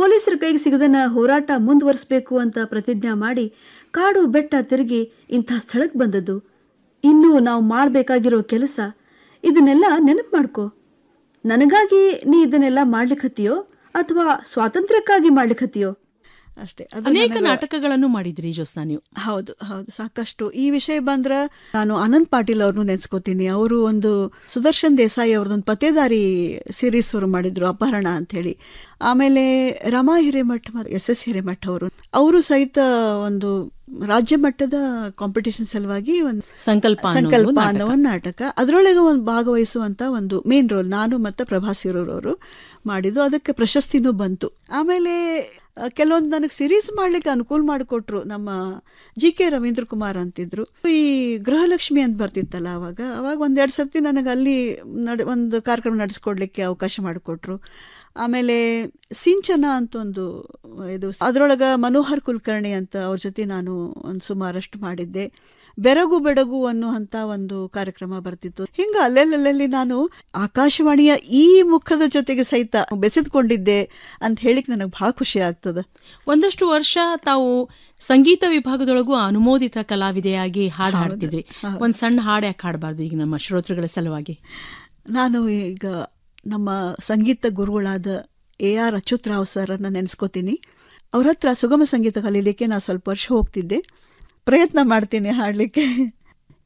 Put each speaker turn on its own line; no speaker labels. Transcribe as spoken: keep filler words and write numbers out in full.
ಪೊಲೀಸರ ಕೈಗೆ ಸಿಗದನ್ನ ಹೋರಾಟ ಮುಂದುವರಿಸಬೇಕು ಅಂತ ಪ್ರತಿಜ್ಞೆ ಮಾಡಿ ಕಾಡು ಬೆಟ್ಟ ತಿರುಗಿ ಇಂಥ ಸ್ಥಳಕ್ಕೆ ಬಂದದ್ದು. ಇನ್ನೂ ನಾವು ಮಾಡಬೇಕಾಗಿರೋ ಕೆಲಸ ಇದನ್ನೆಲ್ಲ ನೆನಪು ಮಾಡ್ಕೋ. ನನಗಾಗಿ ನೀ ಇದನ್ನೆಲ್ಲ ಮಾಡ್ಲಿಕ್ಕತ್ತೀಯೋ ಅಥವಾ ಸ್ವಾತಂತ್ರ್ಯಕ್ಕಾಗಿ ಮಾಡ್ಲಿಕ್ಕತ್ತೀಯೋ?
ಅಷ್ಟೇ.
ಅನೇಕ ನಾಟಕಗಳನ್ನು ಮಾಡಿದ್ರಿ ಜ್ಯೋತ್ಸ್ನಾ ನೀವು.
ಹೌದು ಹೌದು ಸಾಕಷ್ಟು. ಈ ವಿಷಯ ಬಂದ್ರೆ ನಾನು ಅನಂತ್ ಪಾಟೀಲ್ ಅವ್ರನ್ನು ನೆನೆಸ್ಕೋತೀನಿ. ಅವರು ಒಂದು ಸುದರ್ಶನ್ ದೇಸಾಯಿ ಅವ್ರದ್ದೊಂದು ಪತ್ತೇದಾರಿ ಸೀರೀಸ್ ಅವರು ಮಾಡಿದ್ರು, ಅಪಹರಣ ಅಂತ ಹೇಳಿ. ಆಮೇಲೆ ರಮಾ ಹಿರೇಮಠ್ ಎಸ್ ಎಸ್ ಹಿರೇಮಠ್ ಅವರು ಅವರು ಸಹಿತ ಒಂದು ರಾಜ್ಯ ಮಟ್ಟದ ಕಾಂಪಿಟೇಷನ್ ಸಲುವಾಗಿ ಒಂದು
ಸಂಕಲ್ಪ
ಸಂಕಲ್ಪ ಅನ್ನೋ ಒಂದು ನಾಟಕ, ಅದರೊಳಗೆ ಒಂದು ಭಾಗವಹಿಸುವಂತ ಒಂದು ಮೇನ್ ರೋಲ್ ನಾನು ಮತ್ತು ಪ್ರಭಾಸ್ ಅವರು ಮಾಡಿದ್ದು. ಅದಕ್ಕೆ ಪ್ರಶಸ್ತಿನೂ ಬಂತು. ಆಮೇಲೆ ಕೆಲವೊಂದು ನನಗೆ ಸಿರೀಸ್ ಮಾಡ್ಲಿಕ್ಕೆ ಅನುಕೂಲ ಮಾಡಿಕೊಟ್ರು ನಮ್ಮ ಜಿ ಕೆ ರವೀಂದ್ರ ಕುಮಾರ್ ಅಂತಿದ್ರು. ಈ ಗೃಹಲಕ್ಷ್ಮಿ ಅಂತ ಬರ್ತಿತ್ತಲ್ಲ ಅವಾಗ ಅವಾಗ ಒಂದೆರಡು ಸರ್ತಿ ನನಗೆ ಅಲ್ಲಿ ನಡೆ ಒಂದು ಕಾರ್ಯಕ್ರಮ ನಡೆಸ್ಕೊಡ್ಲಿಕ್ಕೆ ಅವಕಾಶ ಮಾಡಿಕೊಟ್ರು. ಆಮೇಲೆ ಸಿಂಚನ ಅಂತ ಒಂದು ಇದು, ಅದರೊಳಗೆ ಮನೋಹರ್ ಕುಲಕರ್ಣಿ ಅಂತ ಅವ್ರ ಜೊತೆ ನಾನು ಒಂದು ಸುಮಾರಷ್ಟು ಮಾಡಿದ್ದೆ. ಬೆರಗು ಬೆಡಗು ಅನ್ನುವಂಥ ಒಂದು ಕಾರ್ಯಕ್ರಮ ಬರ್ತಿತ್ತು. ಹಿಂಗೆ ಅಲ್ಲೆಲ್ಲಲ್ಲಿ ನಾನು ಆಕಾಶವಾಣಿಯ ಈ ಮುಖದ ಜೊತೆಗೆ ಸಹಿತ ಬೆಸೆದುಕೊಂಡಿದ್ದೆ ಅಂತ ಹೇಳಿಕ್ ನನಗೆ ಬಹಳ ಖುಷಿ ಆಗ್ತದೆ.
ಒಂದಷ್ಟು ವರ್ಷ ತಾವು ಸಂಗೀತ ವಿಭಾಗದೊಳಗೂ ಅನುಮೋದಿತ ಕಲಾವಿದೆಯಾಗಿ ಹಾಡು ಹಾಡ್ತಿದ್ರಿ. ಒಂದು ಸಣ್ಣ ಹಾಡು ಯಾಕೆ ಹಾಡಬಾರ್ದು ಈಗ ನಮ್ಮ ಶ್ರೋತೃಗಳ ಸಲುವಾಗಿ?
ನಾನು ಈಗ ನಮ್ಮ ಸಂಗೀತ ಗುರುಗಳಾದ ಎ ಆರ್ ಅಚ್ಯುತ್ ರಾವ್ ಸರ್ರನ್ನು ನೆನೆಸ್ಕೋತೀನಿ. ಅವ್ರ ಹತ್ರ ಸುಗಮ ಸಂಗೀತ ಕಲೀಲಿಕ್ಕೆ ನಾನು ಸ್ವಲ್ಪ ವರ್ಷ ಹೋಗ್ತಿದ್ದೆ. ಪ್ರಯತ್ನ ಮಾಡ್ತೀನಿ ಹಾಡಲಿಕ್ಕೆ.